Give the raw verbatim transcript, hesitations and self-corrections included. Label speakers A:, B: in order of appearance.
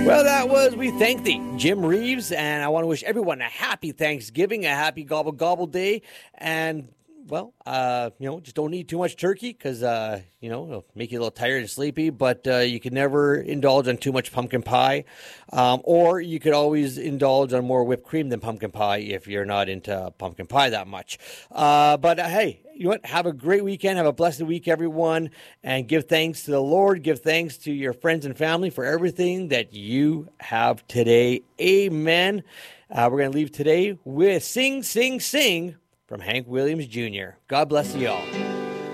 A: Well, that was We Thank Thee, Jim Reeves, and I want to wish everyone a happy Thanksgiving, a happy Gobble Gobble Day, and, well, uh, you know, just don't eat too much turkey because, uh, you know, it'll make you a little tired and sleepy, but uh, you can never indulge on too much pumpkin pie, um, or you could always indulge on more whipped cream than pumpkin pie if you're not into pumpkin pie that much. Uh, but, uh, hey, you know what? Have a great weekend. Have a blessed week, everyone, and give thanks to the Lord. Give thanks to your friends and family for everything that you have today. Amen. Uh, we're going to leave today with Sing, Sing, Sing from Hank Williams Junior God bless you all.